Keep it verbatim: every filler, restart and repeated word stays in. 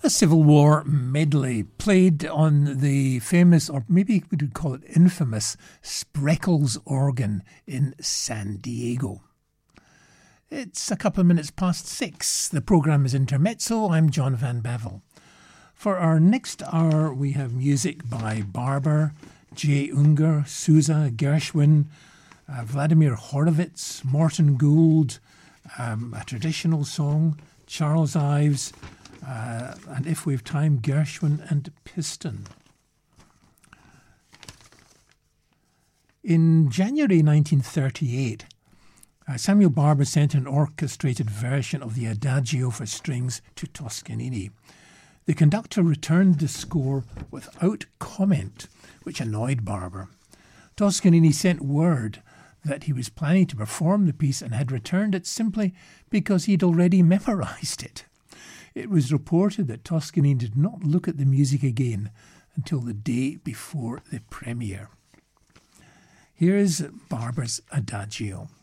A Civil War medley played on the famous, or maybe we would call it infamous, Spreckels organ in San Diego. It's a couple of minutes past six. The programme is Intermezzo. I'm John Van Bavel. For our next hour, we have music by Barber, Jay Unger, Sousa, Gershwin, uh, Vladimir Horowitz, Morton Gould, um, a traditional song, Charles Ives, Uh, and if we've time, Gershwin and Piston. In January nineteen thirty-eight, uh, Samuel Barber sent an orchestrated version of the Adagio for strings to Toscanini. The conductor returned the score without comment, which annoyed Barber. Toscanini sent word that he was planning to perform the piece and had returned it simply because he'd already memorised it. It was reported that Toscanini did not look at the music again until the day before the premiere. Here's Barber's Adagio.